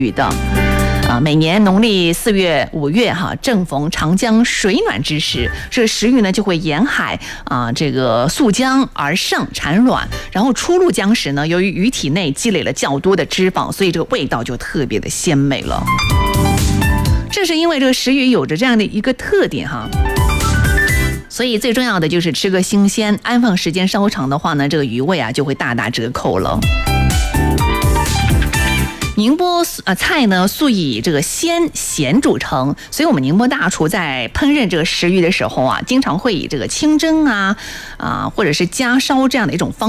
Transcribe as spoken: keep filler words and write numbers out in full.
鱼的。啊，每年农历四月、五月哈，正逢长江水暖之时，这个石鱼呢就会沿海啊这个溯江而上产卵，然后出入江时呢，由于鱼体内积累了较多的脂肪，所以这个味道就特别的鲜美了。正是因为这个石鱼有着这样的一个特点哈。所以最重要的就是吃个新鲜，安放时间稍长的话呢，这个鱼味啊就会大打折扣了。宁波呃菜呢素以这个鲜咸著称，所以我们宁波大厨在烹饪这个石鱼的时候啊，经常会以这个清蒸啊啊或者是加烧这样的一种方